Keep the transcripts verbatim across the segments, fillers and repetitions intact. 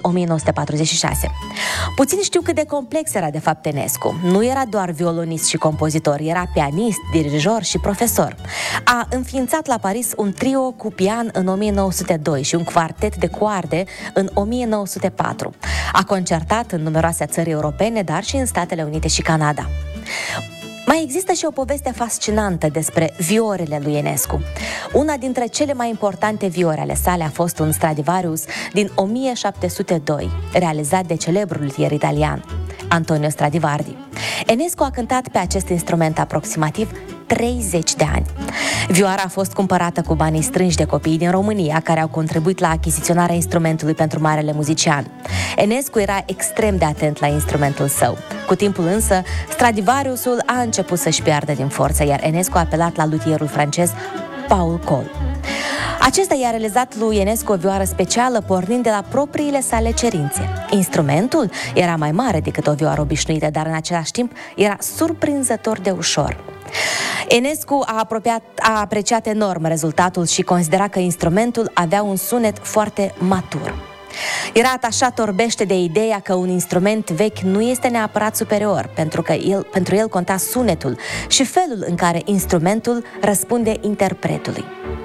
o mie nouă sute patruzeci și șase. Puțin știu cât de complex era de fapt Enescu. Nu era doar violonist și compozitor, era pianist, dirijor și profesor. A înființat la Paris un trio cu pian în o mie nouă sute doi și un quartet de coarde în o mie nouă sute patru. A concertat în numeroase țări europene, dar și în Statele Unite și Canada. Mai există și o poveste fascinantă despre viorele lui Enescu. Una dintre cele mai importante viore ale sale a fost un Stradivarius din o mie șapte sute doi, realizat de celebrul luthier italian, Antonio Stradivari. Enescu a cântat pe acest instrument aproximativ treizeci de ani. Vioara a fost cumpărată cu banii strânși de copiii din România, care au contribuit la achiziționarea instrumentului pentru marele muzician. Enescu era extrem de atent la instrumentul său. Cu timpul însă, Stradivariusul a început să-și piardă din forță, iar Enescu a apelat la luthierul francez Paul Cole. Acesta i-a realizat lui Enescu o vioară specială, pornind de la propriile sale cerințe. Instrumentul era mai mare decât o vioară obișnuită, dar în același timp era surprinzător de ușor. Enescu a, apropiat, a apreciat enorm rezultatul și considera că instrumentul avea un sunet foarte matur. Era atașat orbește de ideea că un instrument vechi nu este neapărat superior, pentru că el, pentru el conta sunetul și felul în care instrumentul răspunde interpretului.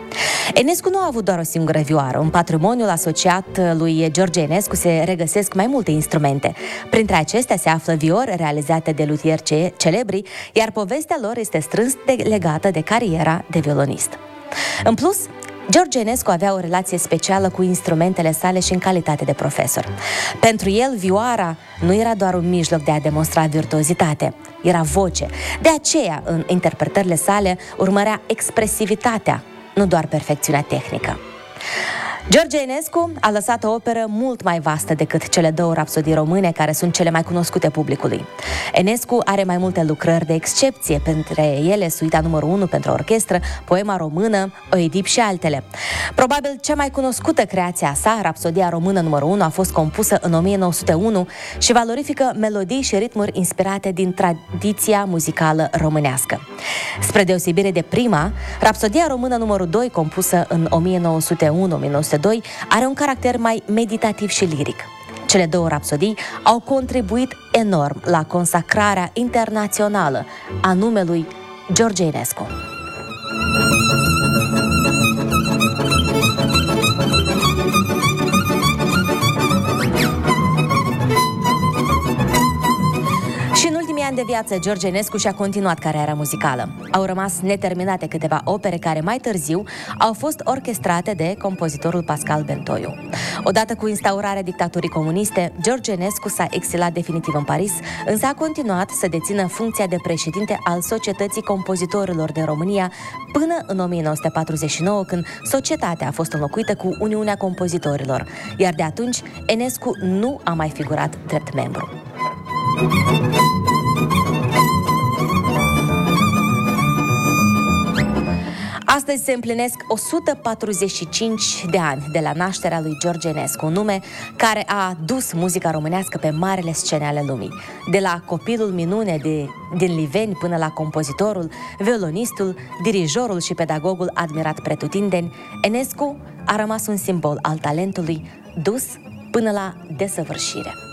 Enescu nu a avut doar o singură vioară. În patrimoniul asociat lui George Enescu se regăsesc mai multe instrumente. Printre acestea se află viori realizate de luthieri ce- celebri, iar povestea lor este strâns de- legată de cariera de violonist. În plus, George Enescu avea o relație specială cu instrumentele sale și în calitate de profesor. Pentru el, vioara nu era doar un mijloc de a demonstra virtuozitate, era voce. De aceea, în interpretările sale, urmărea expresivitatea, nu doar perfecțiunea tehnică. George Enescu a lăsat o operă mult mai vastă decât cele două rapsodii române care sunt cele mai cunoscute publicului. Enescu are mai multe lucrări de excepție, printre ele suita numărul unu pentru orchestră, poema română, Oedip și altele. Probabil cea mai cunoscută creație a sa, rapsodia română numărul unu, a fost compusă în o mie nouă sute unu și valorifică melodii și ritmuri inspirate din tradiția muzicală românească. Spre deosebire de prima, rapsodia română numărul doi, compusă în o mie nouă sute unu - o mie nouă sute doi, are un caracter mai meditativ și liric. Cele două rapsodii au contribuit enorm la consacrarea internațională a numelui George Enescu. De viață, George Enescu și-a continuat cariera muzicală. Au rămas neterminate câteva opere care mai târziu au fost orchestrate de compozitorul Pascal Bentoiu. Odată cu instaurarea dictaturii comuniste, George Enescu s-a exilat definitiv în Paris, însă a continuat să dețină funcția de președinte al Societății Compozitorilor din România până în o mie nouă sute patruzeci și nouă, când societatea a fost înlocuită cu Uniunea Compozitorilor, iar de atunci Enescu nu a mai figurat drept membru. Astăzi se împlinesc o sută patruzeci și cinci de ani de la nașterea lui George Enescu, un nume care a dus muzica românească pe marele scene ale lumii. De la copilul minune de, din Liveni până la compozitorul, violonistul, dirijorul și pedagogul admirat pretutindeni, Enescu a rămas un simbol al talentului dus până la desăvârșire.